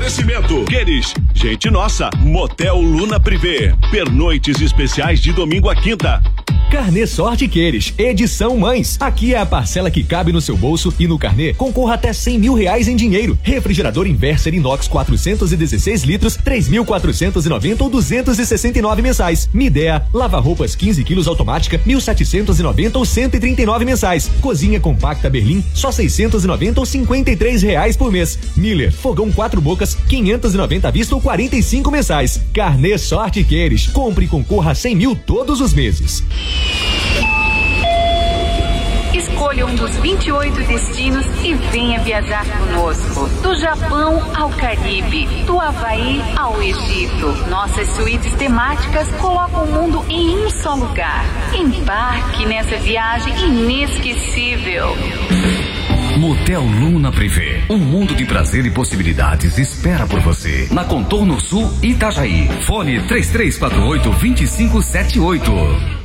Oferecimento Queires, gente nossa, Motel Luna Privé, pernoites especiais de domingo a quinta. Carnê Sorte Queires, edição Mães. Aqui é a parcela que cabe no seu bolso e no carnê concorra até R$100 mil em dinheiro. Refrigerador Inverser Inox 416 litros, 3.490 ou 269 mensais. Midea, lava-roupas 15 quilos automática, 1.790 ou 139 mensais. Cozinha compacta Berlim, só 690 ou R$53 por mês. Miller, fogão 4 bocas, 590 à vista ou 45 mensais. Carnê Sorte Queires, compre e concorra a R$100 mil todos os meses. Escolha um dos 28 destinos e venha viajar conosco. Do Japão ao Caribe, do Havaí ao Egito. Nossas suítes temáticas colocam o mundo em um só lugar. Embarque nessa viagem inesquecível. Motel Luna Privé, um mundo de prazer e possibilidades espera por você. Na Contorno Sul, Itajaí. Fone 3348-2578.